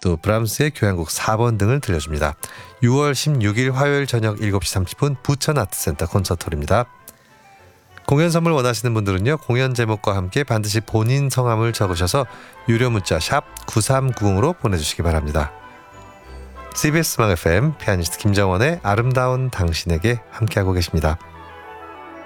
또 브람스의 교향곡 4번 등을 들려줍니다. 6월 16일 화요일 저녁 7시 30분 부천아트센터 콘서트홀입니다. 공연 선물 원하시는 분들은요. 공연 제목과 함께 반드시 본인 성함을 적으셔서 유료 문자 샵 9390으로 보내주시기 바랍니다. CBS 음악 FM 피아니스트 김정원의 아름다운 당신에게 함께하고 계십니다.